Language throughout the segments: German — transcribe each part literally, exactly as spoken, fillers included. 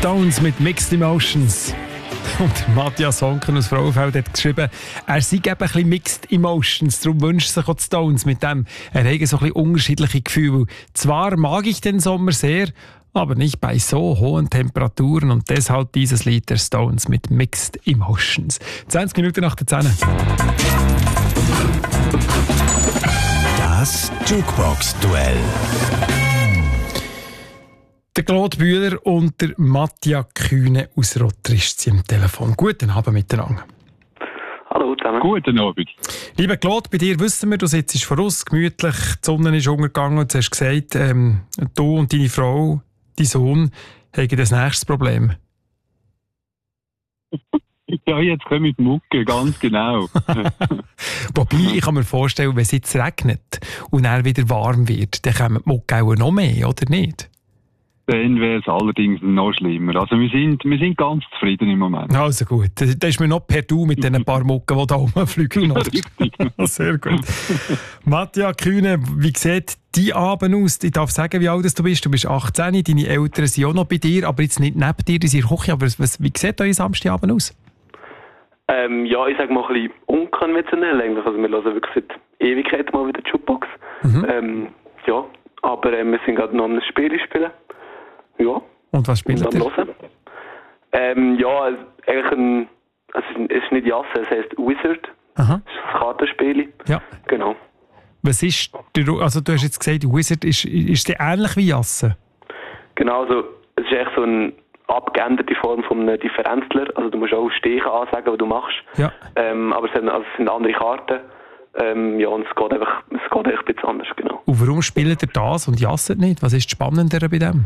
Stones mit Mixed Emotions. Und Matthias Honken aus Frauenfeld hat geschrieben, er sei eben ein bisschen Mixed Emotions, darum wünscht sich auch die Stones mit dem. Er hätte so ein bisschen unterschiedliche Gefühle. Zwar mag ich den Sommer sehr, aber nicht bei so hohen Temperaturen und deshalb dieses Lied der Stones mit Mixed Emotions. zwanzig Minuten nach der zehn. Das Jukebox-Duell. Der Claude Bühler und der Mattia Kühne aus Rotrisch sind am Telefon. Guten Abend miteinander. Hallo zusammen. Guten Abend. Lieber Claude, bei dir wissen wir, du sitzt voraus, gemütlich, die Sonne ist untergegangen und du hast gesagt, ähm, du und deine Frau, dein Sohn, haben das nächste Problem. Ja, jetzt komme ich die Mucke, ganz genau. Wobei, ich kann mir vorstellen, wenn es jetzt regnet und dann wieder warm wird, dann kommen die Mucke auch noch mehr, oder nicht? Dann wäre es allerdings noch schlimmer. Also wir sind, wir sind ganz zufrieden im Moment. Also gut, da ist mir noch per Du mit diesen paar Mucken, die da rumfliegen. Richtig. Sehr gut. Mattia Kühne, wie sieht dein Abend aus? Ich darf sagen, wie alt du bist. Du bist achtzehn, deine Eltern sind auch noch bei dir, aber jetzt nicht neben dir, die sind in der Küche. Aber was, wie sieht euer Samstagabend aus? Ähm, ja, ich sage mal ein bisschen unkonventionell eigentlich. Also wir hören wirklich seit Ewigkeit mal wieder die Jukebox. Mhm. Ähm, ja, aber äh, wir sind gerade noch ein Spiel spielen. Ja. Und was spielt ihr? Ähm, ja, eigentlich ein, also es ist nicht Jasse, es heisst Wizard. Aha. Das ist ein Kartenspiel. Ja. Genau. Was ist, also du hast jetzt gesagt, Wizard ist, ist der ähnlich wie Jasse? Genau, also es ist echt so eine abgeänderte Form von einem Differenzler. Also du musst auch Stehen ansagen, was du machst. Ja. Ähm, aber es sind, also es sind andere Karten. Ähm, ja, und es geht einfach, es geht einfach ein bisschen anders, genau. Und warum spielt ihr das und Jasse nicht? Was ist das Spannendere bei dem?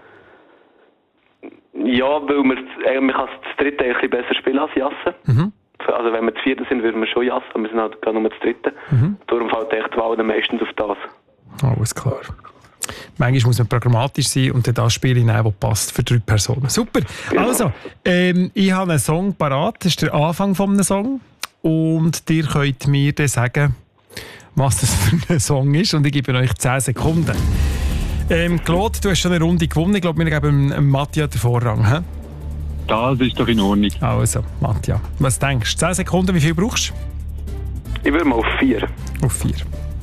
Ja, weil wir, äh, man kann das dritte ein bisschen besser spielen als Jasse. Mhm. Also wenn wir zu vierten sind, würden wir schon Jasse, aber wir sind halt gerade nur das dritte. Mhm. Darum fällt echt die Wahl dann meistens auf das. Alles klar. Manchmal muss man programmatisch sein und dann das Spiel nehmen, das passt für drei Personen. Super. Genau. Also, ähm, ich habe einen Song parat. Das ist der Anfang von einem Song. Und ihr könnt mir dann sagen, was das für ein Song ist. Und ich gebe euch zehn Sekunden. Ähm, Claude, du hast schon eine Runde gewonnen. Ich glaube, wir geben ähm, Mattia den Vorrang. He? Das ist doch in Ordnung. Also, Mattia, was denkst du? zehn Sekunden, wie viel brauchst du? Ich würde mal auf vier. Auf vier.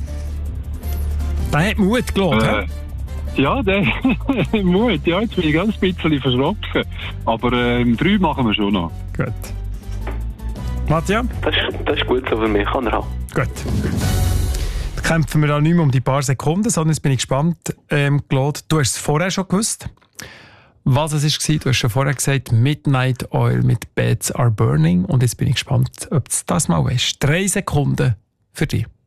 Der hat Mut, Claude. Äh, ja, der Mut. Ja, jetzt bin ich ganz ein bisschen verschrocken. Aber ähm, drei machen wir schon noch. Gut. Mattia? Das ist, das ist gut so für mich. Kann er haben. Gut. Kämpfen wir da nicht mehr um die paar Sekunden, sondern jetzt bin ich gespannt. Ähm, Claude, du hast es vorher schon gewusst, was es war. Du hast schon vorher gesagt, Midnight Oil mit Beds Are Burning. Und jetzt bin ich gespannt, ob du das mal weißt. Drei Sekunden für dich.